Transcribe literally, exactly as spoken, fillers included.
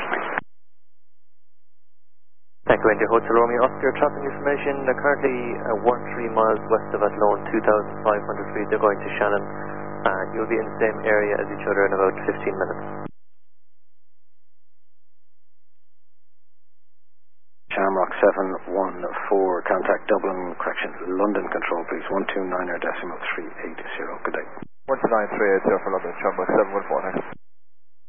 Thank you, India Hotel Romeo. Oscar, traffic information. They're currently uh, one three miles west of Athlone, two thousand five hundred feet. They're going to Shannon. And you'll be in the same area as each other in about fifteen minutes. Shamrock seven one four, contact Dublin, correction, London Control, please. one two nine er decimal three eight zero. Good day. one two nine three eight zero for London, Shamrock seven one four, next.